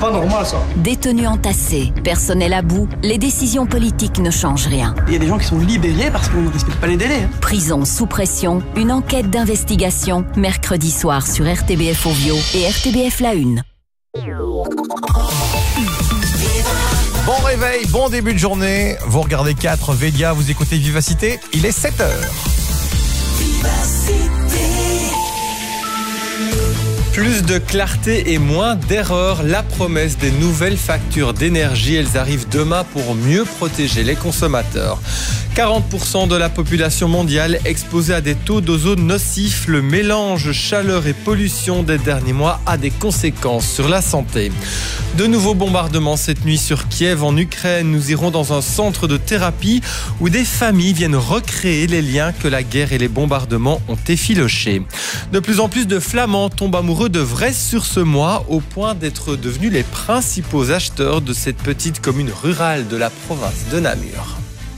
pas normal ça. Détenus entassés, personnel à bout, les décisions politiques ne changent rien. Il y a des gens qui sont libérés parce qu'on ne respecte pas les délais. Prison sous pression, une enquête d'investigation, mercredi soir sur RTBF Ovio et RTBF La Une. Bon réveil, bon début de journée. Vous regardez 4 Védia, vous écoutez Vivacité. Il est 7h. Plus de clarté et moins d'erreurs. La promesse des nouvelles factures d'énergie, elles arrivent demain pour mieux protéger les consommateurs. 40% de la population mondiale exposée à des taux d'ozone nocifs. Le mélange chaleur et pollution des derniers mois a des conséquences sur la santé. De nouveaux bombardements cette nuit sur Kiev en Ukraine. Nous irons dans un centre de thérapie où des familles viennent recréer les liens que la guerre et les bombardements ont effilochés. De plus en plus de Flamands tombent amoureux de Vresse sur ce mois au point d'être devenus les principaux acheteurs de cette petite commune rurale de la province de Namur.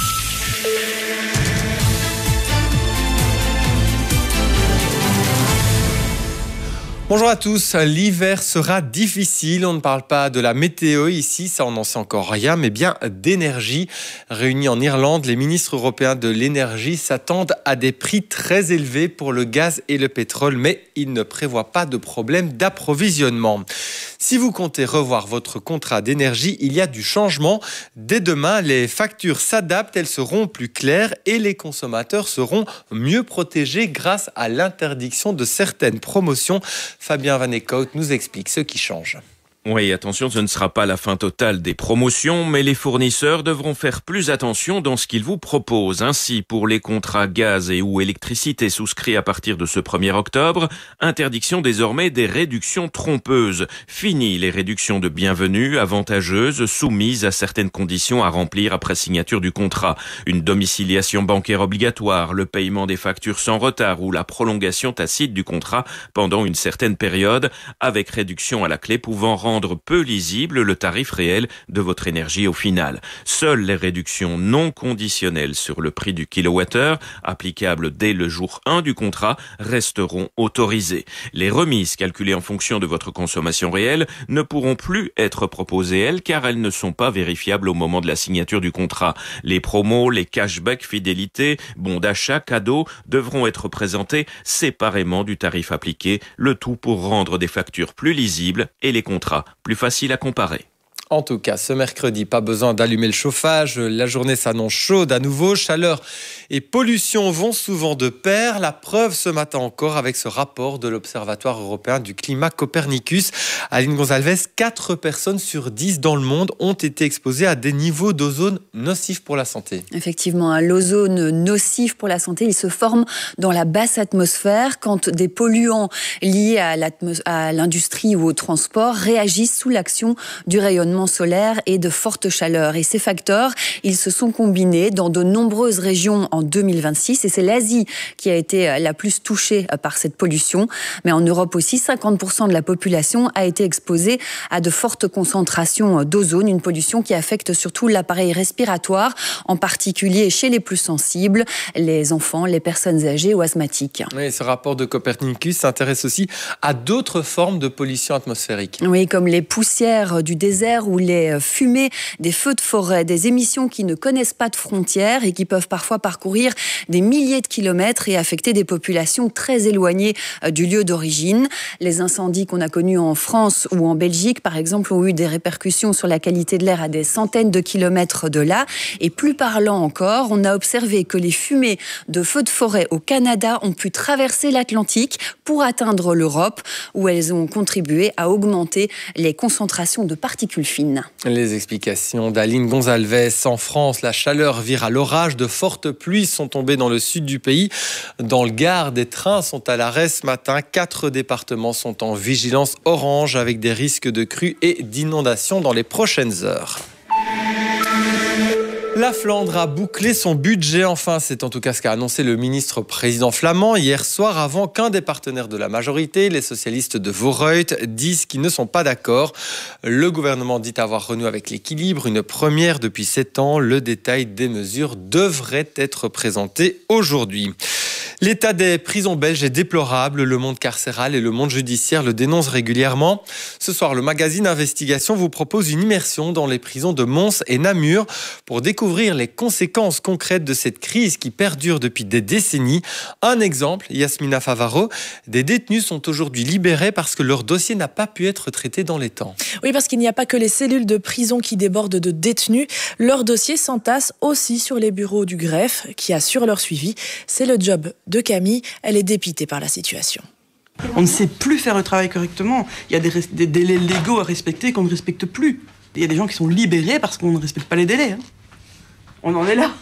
Bonjour à tous, l'hiver sera difficile, on ne parle pas de la météo ici, ça on n'en sait encore rien, mais bien d'énergie. Réunis en Irlande, les ministres européens de l'énergie s'attendent à des prix très élevés pour le gaz et le pétrole, mais ils ne prévoient pas de problème d'approvisionnement. Si vous comptez revoir votre contrat d'énergie, il y a du changement. Dès demain, les factures s'adaptent, elles seront plus claires et les consommateurs seront mieux protégés grâce à l'interdiction de certaines promotions. Fabien Van Eekhout nous explique ce qui change. Oui, attention, ce ne sera pas la fin totale des promotions, mais les fournisseurs devront faire plus attention dans ce qu'ils vous proposent. Ainsi, pour les contrats gaz et ou électricité souscrits à partir de ce 1er octobre, interdiction désormais des réductions trompeuses. Fini les réductions de bienvenue, avantageuses, soumises à certaines conditions à remplir après signature du contrat. Une domiciliation bancaire obligatoire, le paiement des factures sans retard ou la prolongation tacite du contrat pendant une certaine période, avec réduction à la clé pouvant rendre peu lisible le tarif réel de votre énergie au final. Seules les réductions non conditionnelles sur le prix du kilowattheure, applicables dès le jour 1 du contrat, resteront autorisées. Les remises calculées en fonction de votre consommation réelle ne pourront plus être proposées, elles, car elles ne sont pas vérifiables au moment de la signature du contrat. Les promos, les cashbacks fidélité, bons d'achat, cadeaux devront être présentés séparément du tarif appliqué, le tout pour rendre des factures plus lisibles et les contrats plus facile à comparer. En tout cas, ce mercredi, pas besoin d'allumer le chauffage. La journée s'annonce chaude à nouveau. Chaleur et pollution vont souvent de pair. La preuve ce matin encore avec ce rapport de l'Observatoire européen du climat Copernicus. Aline Gonzalez, 4 personnes sur 10 dans le monde ont été exposées à des niveaux d'ozone nocifs pour la santé. Effectivement, l'ozone nocif pour la santé, il se forme dans la basse atmosphère quand des polluants liés à l'industrie ou au transport réagissent sous l'action du rayonnement solaire et de fortes chaleurs. Et ces facteurs, ils se sont combinés dans de nombreuses régions en 2026. Et c'est l'Asie qui a été la plus touchée par cette pollution. Mais en Europe aussi, 50% de la population a été exposée à de fortes concentrations d'ozone. Une pollution qui affecte surtout l'appareil respiratoire, en particulier chez les plus sensibles, les enfants, les personnes âgées ou asthmatiques. Oui, ce rapport de Copernicus s'intéresse aussi à d'autres formes de pollution atmosphérique. Oui, comme les poussières du désert ou les fumées des feux de forêt, des émissions qui ne connaissent pas de frontières et qui peuvent parfois parcourir des milliers de kilomètres et affecter des populations très éloignées du lieu d'origine. Les incendies qu'on a connus en France ou en Belgique, par exemple, ont eu des répercussions sur la qualité de l'air à des centaines de kilomètres de là. Et plus parlant encore, on a observé que les fumées de feux de forêt au Canada ont pu traverser l'Atlantique pour atteindre l'Europe, où elles ont contribué à augmenter les concentrations de particules fines. Les explications d'Aline Gonzalez. En France, la chaleur vire à l'orage. De fortes pluies sont tombées dans le sud du pays. Dans le Gard, des trains sont à l'arrêt ce matin. 4 départements sont en vigilance orange avec des risques de crues et d'inondations dans les prochaines heures. La Flandre a bouclé son budget. Enfin, c'est en tout cas ce qu'a annoncé le ministre-président flamand hier soir, avant qu'un des partenaires de la majorité, les socialistes de Voorhout, disent qu'ils ne sont pas d'accord. Le gouvernement dit avoir renoué avec l'équilibre, une première depuis 7 ans. Le détail des mesures devrait être présenté aujourd'hui. L'état des prisons belges est déplorable. Le monde carcéral et le monde judiciaire le dénoncent régulièrement. Ce soir, le magazine Investigation vous propose une immersion dans les prisons de Mons et Namur pour découvrir les conséquences concrètes de cette crise qui perdure depuis des décennies. Un exemple, Yasmina Favaro, des détenus sont aujourd'hui libérés parce que leur dossier n'a pas pu être traité dans les temps. Oui, parce qu'il n'y a pas que les cellules de prison qui débordent de détenus. Leur dossier s'entasse aussi sur les bureaux du greffe qui assure leur suivi. C'est le job de Camille. Elle est dépitée par la situation. On ne sait plus faire le travail correctement. Il y a des délais légaux à respecter qu'on ne respecte plus. Il y a des gens qui sont libérés parce qu'on ne respecte pas les délais. On en est là.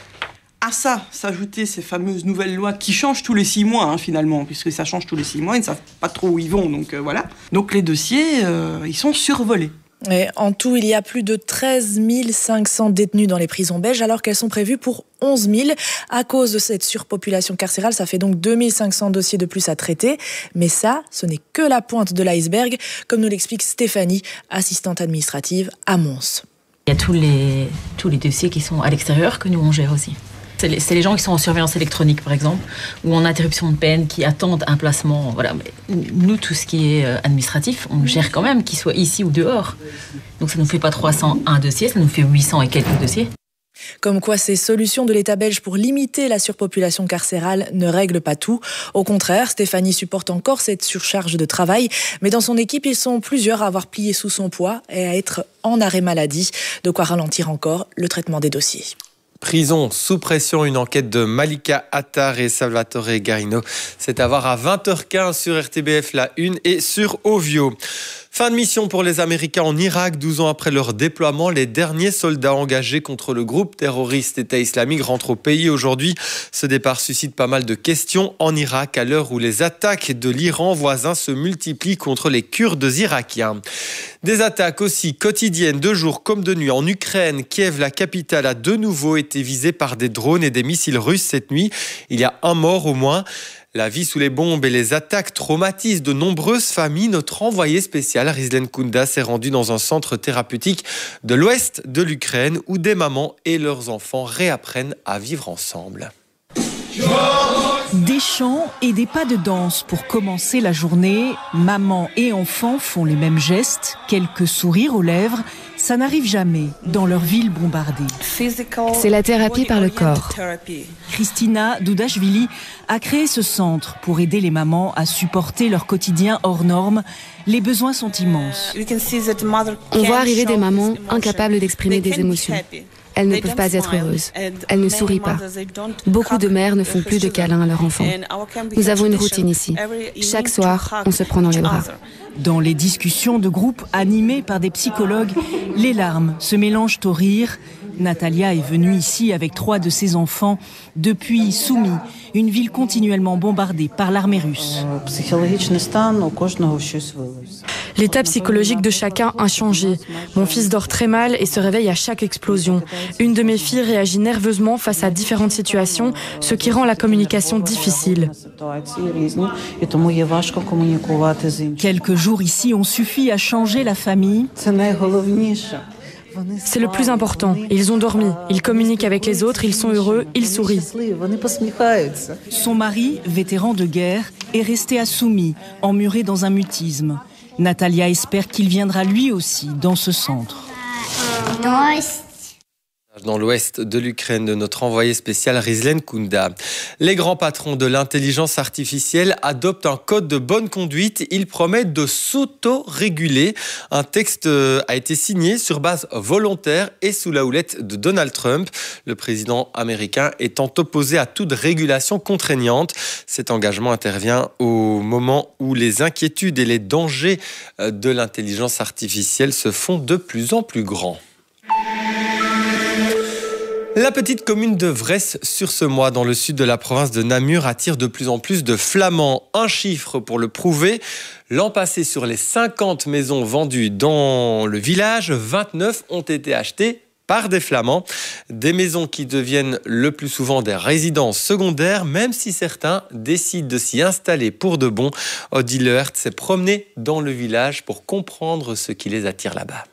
À ça, s'ajouter ces fameuses nouvelles lois qui changent tous les 6 mois, finalement, puisque ça change tous les 6 mois, ils ne savent pas trop où ils vont, donc voilà. Donc les dossiers, ils sont survolés. Et en tout, il y a plus de 13 500 détenus dans les prisons belges, alors qu'elles sont prévues pour 11 000. À cause de cette surpopulation carcérale, ça fait donc 2 500 dossiers de plus à traiter. Mais ça, ce n'est que la pointe de l'iceberg, comme nous l'explique Stéphanie, assistante administrative à Mons. Il y a tous les dossiers qui sont à l'extérieur que nous on gère aussi. C'est les gens qui sont en surveillance électronique, par exemple, ou en interruption de peine, qui attendent un placement. Voilà. Nous, tout ce qui est administratif, on le gère quand même, qu'ils soient ici ou dehors. Donc ça ne nous fait pas 301 dossiers, ça nous fait 800 et quelques dossiers. Comme quoi ces solutions de l'État belge pour limiter la surpopulation carcérale ne règlent pas tout. Au contraire, Stéphanie supporte encore cette surcharge de travail. Mais dans son équipe, ils sont plusieurs à avoir plié sous son poids et à être en arrêt maladie. De quoi ralentir encore le traitement des dossiers. Prison sous pression, une enquête de Malika Attar et Salvatore Garino. C'est à voir à 20h15 sur RTBF La Une et sur Ovio. Fin de mission pour les Américains en Irak. 12 ans après leur déploiement, les derniers soldats engagés contre le groupe terroriste État islamique rentrent au pays aujourd'hui. Ce départ suscite pas mal de questions en Irak à l'heure où les attaques de l'Iran voisin se multiplient contre les Kurdes irakiens. Des attaques aussi quotidiennes de jour comme de nuit en Ukraine. Kiev, la capitale, a de nouveau été visée par des drones et des missiles russes cette nuit. Il y a un mort au moins. La vie sous les bombes et les attaques traumatisent de nombreuses familles. Notre envoyé spécial, Rizlen Kunda, s'est rendu dans un centre thérapeutique de l'ouest de l'Ukraine où des mamans et leurs enfants réapprennent à vivre ensemble. Des chants et des pas de danse pour commencer la journée. Maman et enfants font les mêmes gestes, quelques sourires aux lèvres. Ça n'arrive jamais dans leur ville bombardée. C'est la thérapie par le corps. Kristina Doudashvili a créé ce centre pour aider les mamans à supporter leur quotidien hors norme. Les besoins sont immenses. On voit arriver des mamans incapables d'exprimer des émotions. Elles ne peuvent pas être heureuses. Elles ne sourient pas. Beaucoup de mères ne font plus de câlins à leur enfant. Nous avons une routine ici. Chaque soir, on se prend dans les bras. Dans les discussions de groupe animées par des psychologues, les larmes se mélangent au rire. Natalia est venue ici avec 3 de ses enfants depuis Soumy, une ville continuellement bombardée par l'armée russe. L'état psychologique de chacun a changé. Mon fils dort très mal et se réveille à chaque explosion. Une de mes filles réagit nerveusement face à différentes situations, ce qui rend la communication difficile. Quelques jours ici ont suffi à changer la famille. C'est le plus important. Ils ont dormi, ils communiquent avec les autres, ils sont heureux, ils sourient. Son mari, vétéran de guerre, est resté à Soumy, emmuré dans un mutisme. Natalia espère qu'il viendra lui aussi dans ce centre. Dans l'ouest de l'Ukraine, de notre envoyé spécial Rizlen Kunda. Les grands patrons de l'intelligence artificielle adoptent un code de bonne conduite. Ils promettent de s'auto-réguler. Un texte a été signé sur base volontaire et sous la houlette de Donald Trump, le président américain étant opposé à toute régulation contraignante. Cet engagement intervient au moment où les inquiétudes et les dangers de l'intelligence artificielle se font de plus en plus grands. La petite commune de Vresse-sur-Semois, dans le sud de la province de Namur, attire de plus en plus de Flamands. Un chiffre pour le prouver. L'an passé, sur les 50 maisons vendues dans le village, 29 ont été achetées par des Flamands. Des maisons qui deviennent le plus souvent des résidences secondaires, même si certains décident de s'y installer pour de bon. Odile Lehert s'est promené dans le village pour comprendre ce qui les attire là-bas.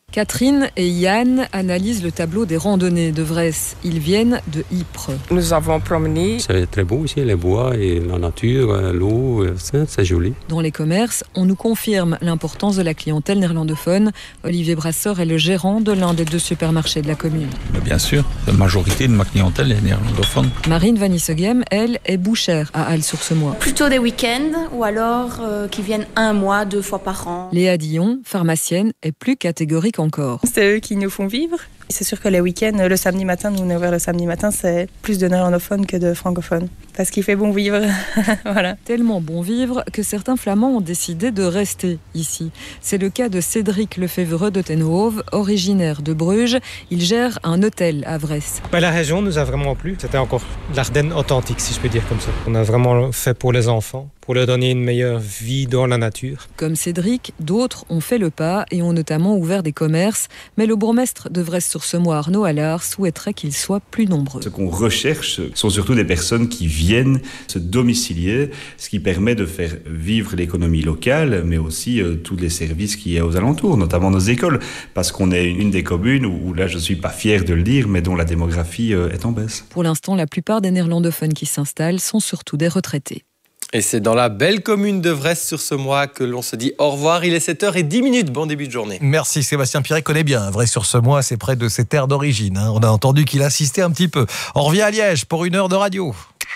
Catherine et Yann analysent le tableau des randonnées de Vresse. Ils viennent de Ypres. Nous avons promené. C'est très beau ici, les bois et la nature, l'eau, c'est joli. Dans les commerces, on nous confirme l'importance de la clientèle néerlandophone. Olivier Brasseur est le gérant de l'un des 2 supermarchés de la commune. Bien sûr, la majorité de ma clientèle est néerlandophone. Marine Van Issegem, elle, est bouchère à Halle-sur-Semois. Plutôt des week-ends ou alors qui viennent 1 mois, 2 fois par an. Léa Dillon, pharmacienne, est plus catégorique encore. C'est eux qui nous font vivre. C'est sûr que les week-ends, le samedi matin, nous on est ouvert le samedi matin, c'est plus de néerlandophones que de francophones. Parce qu'il fait bon vivre. Voilà. Tellement bon vivre que certains Flamands ont décidé de rester ici. C'est le cas de Cédric Lefévreux de Tenhove, originaire de Bruges. Il gère un hôtel à Vresse. La région nous a vraiment plu. C'était encore l'Ardenne authentique, si je peux dire comme ça. On a vraiment fait pour les enfants, pour leur donner une meilleure vie dans la nature. Comme Cédric, d'autres ont fait le pas et ont notamment ouvert des commerces. Mais le bourgmestre de Vresse-sur-Semois, Arnaud Allard, souhaiterait qu'ils soient plus nombreux. Ce qu'on recherche sont surtout des personnes qui viennent se domicilier, ce qui permet de faire vivre l'économie locale, mais aussi tous les services qu'il y a aux alentours, notamment nos écoles, parce qu'on est une des communes où là je ne suis pas fier de le dire, mais dont la démographie est en baisse. Pour l'instant, la plupart des néerlandophones qui s'installent sont surtout des retraités. Et c'est dans la belle commune de Vresse-sur-Semois que l'on se dit au revoir. Il est 7h10. Bon début de journée. Merci, Sébastien Pirret connaît bien Vresse-sur-Semois, c'est près de ses terres d'origine. On a entendu qu'il insistait un petit peu. On revient à Liège pour 1 heure de radio.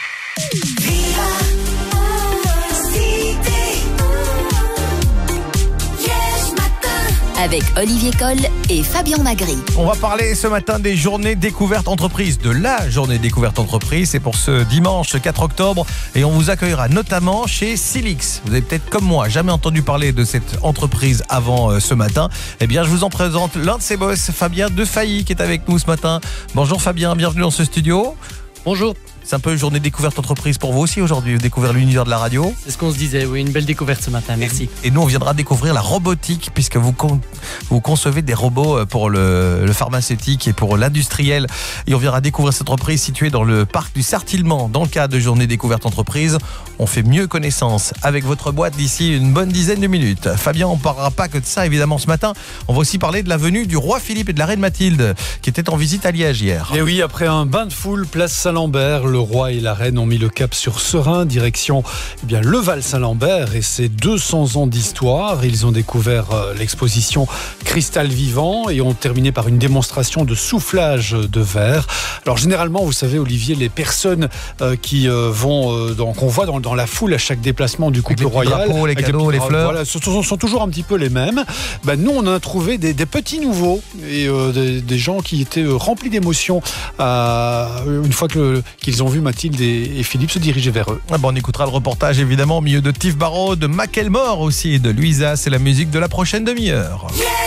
Avec Olivier Coll et Fabien Magri. On va parler ce matin des journées découvertes entreprises, de la journée découverte entreprise. C'est pour ce dimanche 4 octobre et on vous accueillera notamment chez Silix. Vous avez peut-être comme moi jamais entendu parler de cette entreprise avant ce matin. Eh bien, je vous en présente l'un de ses boss, Fabien Defailly, qui est avec nous ce matin. Bonjour Fabien, bienvenue dans ce studio. Bonjour. C'est un peu une journée découverte entreprise pour vous aussi aujourd'hui, découvrir l'univers de la radio. C'est ce qu'on se disait, oui, une belle découverte ce matin, merci. Et nous, on viendra découvrir la robotique, puisque vous concevez des robots pour le pharmaceutique et pour l'industriel. Et on viendra découvrir cette entreprise située dans le parc du Sartillement, dans le cadre de journée découverte entreprise. On fait mieux connaissance avec votre boîte d'ici une bonne dizaine de minutes. Fabien, on ne parlera pas que de ça, évidemment, ce matin. On va aussi parler de la venue du roi Philippe et de la reine Mathilde, qui étaient en visite à Liège hier. Et oui, après un bain de foule, place Saint-Lambert, le roi et la reine ont mis le cap sur Serein, direction le Val-Saint-Lambert et ses 200 ans d'histoire. Ils ont découvert l'exposition Cristal Vivant et ont terminé par une démonstration de soufflage de verre. Alors généralement, vous savez Olivier, les personnes qui qu'on voit dans la foule à chaque déplacement du couple royal, drapeaux, les cadeaux, les fleurs, voilà, sont toujours un petit peu les mêmes. Nous, on a trouvé des petits nouveaux et des gens qui étaient remplis d'émotions une fois qu'ils ont vu Mathilde et Philippe se diriger vers eux. On écoutera le reportage évidemment au milieu de Tiff Barrault, de Macklemore aussi, de Louisa. C'est la musique de la prochaine demi-heure.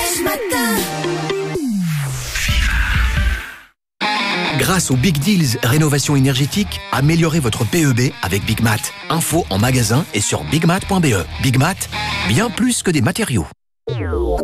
Grâce aux Big Deals Rénovation énergétique, améliorez votre PEB avec Big Mat. Info en magasin et sur bigmat.be. Big Mat, bien plus que des matériaux.